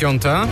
9:05.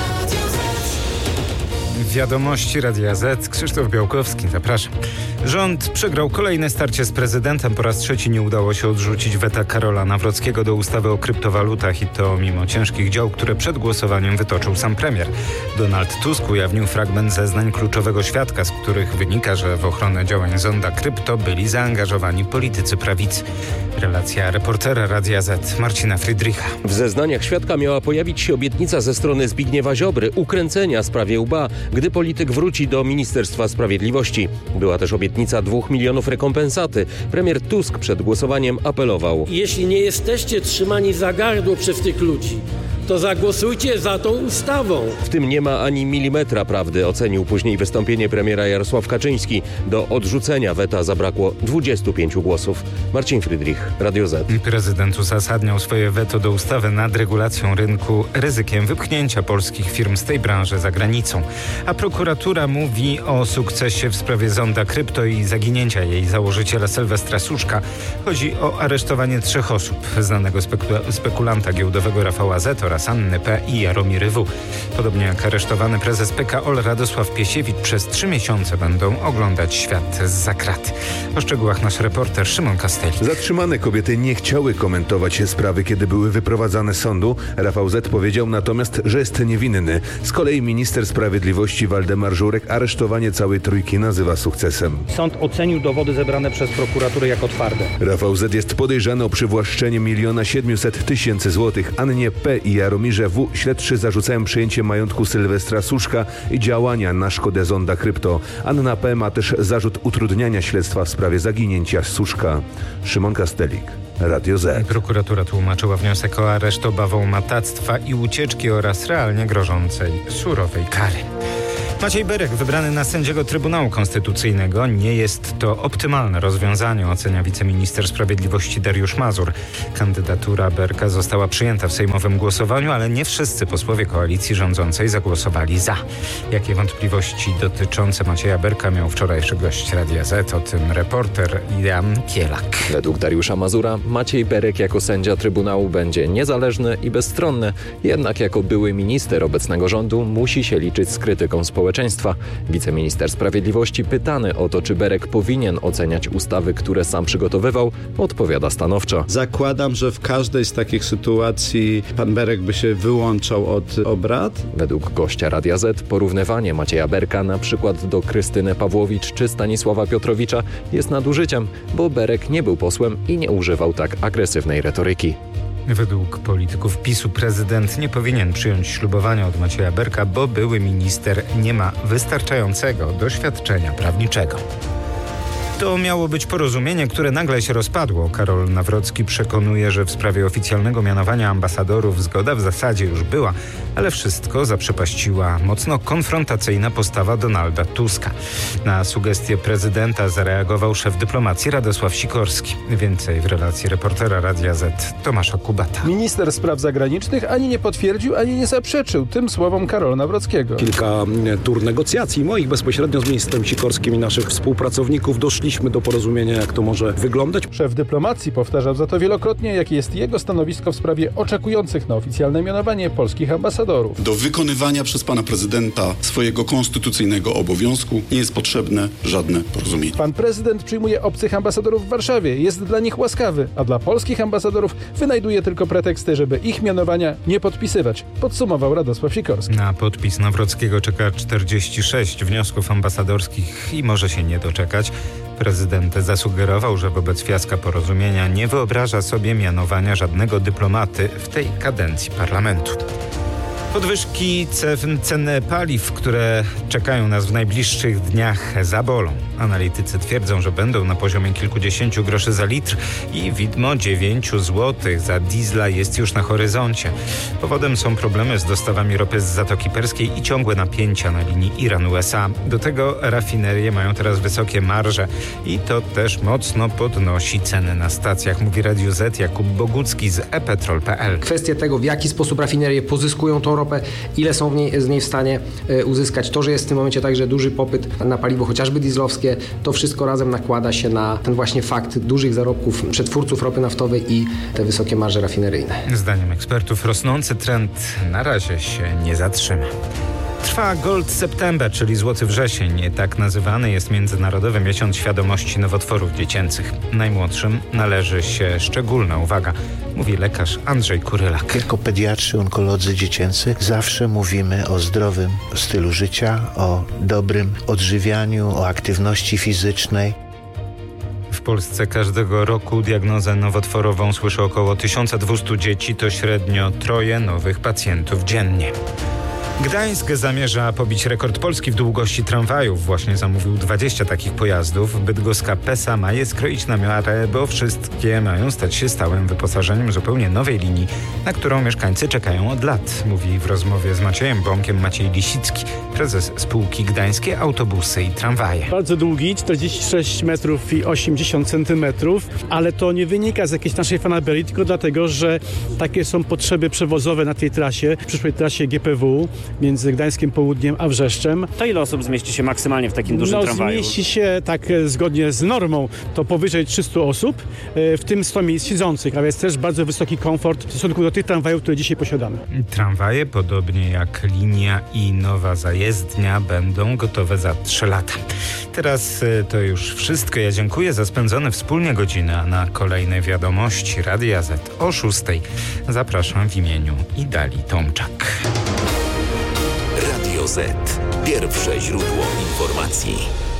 Wiadomości Radia Z. Krzysztof Białkowski, zapraszam. Rząd przegrał kolejne starcie z prezydentem. Po raz trzeci nie udało się odrzucić weta Karola Nawrockiego do ustawy o kryptowalutach i to mimo ciężkich dział, które przed głosowaniem wytoczył sam premier. Donald Tusk ujawnił fragment zeznań kluczowego świadka, z których wynika, że w ochronę działań zonda krypto byli zaangażowani politycy prawicy. Relacja reportera Radia Z Marcina Friedricha. W zeznaniach świadka miała pojawić się obietnica ze strony Zbigniewa Ziobry ukręcenia sprawie UBA, gdy polityk wróci do Ministerstwa Sprawiedliwości. Była też obietnica 2 milionów rekompensaty. Premier Tusk przed głosowaniem apelował: jeśli nie jesteście trzymani za gardło przez tych ludzi, to zagłosujcie za tą ustawą. W tym nie ma ani milimetra prawdy, ocenił później wystąpienie premiera Jarosław Kaczyński. Do odrzucenia weta zabrakło 25 głosów. Marcin Friedrich, Radio Z. Prezydent uzasadniał swoje weto do ustawy nad regulacją rynku ryzykiem wypchnięcia polskich firm z tej branży za granicą. A prokuratura mówi o sukcesie w sprawie zonda krypto i zaginięcia jej założyciela Sylwestra Suszka. Chodzi o aresztowanie 3 osób. Znanego spekulanta giełdowego Rafała Z. oraz Anny P. i Jaromiry W. Podobnie jak aresztowany prezes PKO Radosław Piesiewicz przez 3 miesiące będą oglądać świat zza krat. O szczegółach nasz reporter Szymon Kastelik. Zatrzymane kobiety nie chciały komentować sprawy, kiedy były wyprowadzane z sądu. Rafał Z. powiedział natomiast, że jest niewinny. Z kolei minister sprawiedliwości Waldemar Żurek aresztowanie całej trójki nazywa sukcesem. Sąd ocenił dowody zebrane przez prokuraturę jako twarde. Rafał Z. jest podejrzany o przywłaszczenie 1 700 000 złotych. Annie P. i Jaromirze W. śledczy zarzucają przejęcie majątku Sylwestra Suszka i działania na szkodę zonda krypto. Anna P. ma też zarzut utrudniania śledztwa w sprawie zaginięcia Suszka. Szymon Kastelik, Radio Z. Prokuratura tłumaczyła wniosek o areszt obawą matactwa i ucieczki oraz realnie grożącej surowej kary. Maciej Berek, wybrany na sędziego Trybunału Konstytucyjnego. Nie jest to optymalne rozwiązanie, ocenia wiceminister sprawiedliwości Dariusz Mazur. Kandydatura Berka została przyjęta w sejmowym głosowaniu, ale nie wszyscy posłowie koalicji rządzącej zagłosowali za. Jakie wątpliwości dotyczące Macieja Berka miał wczorajszy gość Radia Z? O tym reporter Jan Kielak. Według Dariusza Mazura Maciej Berek jako sędzia Trybunału będzie niezależny i bezstronny, jednak jako były minister obecnego rządu musi się liczyć z krytyką społeczną. Wiceminister Sprawiedliwości pytany o to, czy Berek powinien oceniać ustawy, które sam przygotowywał, odpowiada stanowczo. Zakładam, że w każdej z takich sytuacji pan Berek by się wyłączał od obrad. Według gościa Radia Z porównywanie Macieja Berka na przykład do Krystyny Pawłowicz czy Stanisława Piotrowicza jest nadużyciem, bo Berek nie był posłem i nie używał tak agresywnej retoryki. Według polityków PiS-u prezydent nie powinien przyjąć ślubowania od Macieja Berka, bo były minister nie ma wystarczającego doświadczenia prawniczego. To miało być porozumienie, które nagle się rozpadło. Karol Nawrocki przekonuje, że w sprawie oficjalnego mianowania ambasadorów zgoda w zasadzie już była, ale wszystko zaprzepaściła mocno konfrontacyjna postawa Donalda Tuska. Na sugestie prezydenta zareagował szef dyplomacji Radosław Sikorski. Więcej w relacji reportera Radia Z Tomasza Kubata. Minister spraw zagranicznych ani nie potwierdził, ani nie zaprzeczył tym słowom Karola Nawrockiego. Kilka tur negocjacji moich bezpośrednio z ministrem Sikorskim i naszych współpracowników doszliśmy do porozumienia, jak to może wyglądać. Szef dyplomacji powtarzał za to wielokrotnie, jakie jest jego stanowisko w sprawie oczekujących na oficjalne mianowanie polskich ambasadorów. Do wykonywania przez pana prezydenta swojego konstytucyjnego obowiązku nie jest potrzebne żadne porozumienie. Pan prezydent przyjmuje obcych ambasadorów w Warszawie, jest dla nich łaskawy, a dla polskich ambasadorów wynajduje tylko preteksty, żeby ich mianowania nie podpisywać, podsumował Radosław Sikorski. Na podpis Nawrockiego czeka 46 wniosków ambasadorskich i może się nie doczekać. Prezydent zasugerował, że wobec fiaska porozumienia nie wyobraża sobie mianowania żadnego dyplomaty w tej kadencji parlamentu. Podwyżki cen paliw, które czekają nas w najbliższych dniach, zabolą. Analitycy twierdzą, że będą na poziomie kilkudziesięciu groszy za litr i widmo 9 zł za diesla jest już na horyzoncie. Powodem są problemy z dostawami ropy z Zatoki Perskiej i ciągłe napięcia na linii Iran-USA. Do tego rafinerie mają teraz wysokie marże i to też mocno podnosi ceny na stacjach, mówi Radiu Z Jakub Bogucki z ePetrol.pl. Kwestia tego, w jaki sposób rafinerie pozyskują tą ropę, ropę, ile są z niej w stanie uzyskać. To, że jest w tym momencie także duży popyt na paliwo, chociażby dieslowskie, to wszystko razem nakłada się na ten właśnie fakt dużych zarobków przetwórców ropy naftowej i te wysokie marże rafineryjne. Zdaniem ekspertów rosnący trend na razie się nie zatrzyma. Trwa Gold September, czyli Złoty Wrzesień. Tak nazywany jest Międzynarodowy Miesiąc Świadomości Nowotworów Dziecięcych. Najmłodszym należy się szczególna uwaga, mówi lekarz Andrzej Kurylak. Jako pediatrzy, onkolodzy dziecięcy zawsze mówimy o zdrowym stylu życia, o dobrym odżywianiu, o aktywności fizycznej. W Polsce każdego roku diagnozę nowotworową słyszy około 1200 dzieci, to średnio 3 nowych pacjentów dziennie. Gdańsk zamierza pobić rekord Polski w długości tramwajów. Właśnie zamówił 20 takich pojazdów. Bydgoska PESA ma je skroić na miarę, bo wszystkie mają stać się stałym wyposażeniem zupełnie nowej linii, na którą mieszkańcy czekają od lat. Mówi w rozmowie z Maciejem Bąkiem Maciej Lisicki, prezes spółki Gdańskie Autobusy i Tramwaje. Bardzo długi, 46 metrów i 80 centymetrów, ale to nie wynika z jakiejś naszej fanaberii, tylko dlatego, że takie są potrzeby przewozowe na tej trasie, przyszłej trasie GPW, między Gdańskim Południem a Wrzeszczem. To ile osób zmieści się maksymalnie w takim dużym tramwaju? Zmieści się tak zgodnie z normą to powyżej 300 osób, w tym 100 miejsc siedzących, a więc też bardzo wysoki komfort w stosunku do tych tramwajów, które dzisiaj posiadamy. Tramwaje, podobnie jak linia i nowa zajezdnia, będą gotowe za 3 lata. Teraz to już wszystko. Ja dziękuję za spędzone wspólnie godziny, a na kolejne wiadomości Radia Z o 6:00 zapraszam w imieniu Idali Tomczak. Radio Z. Pierwsze źródło informacji.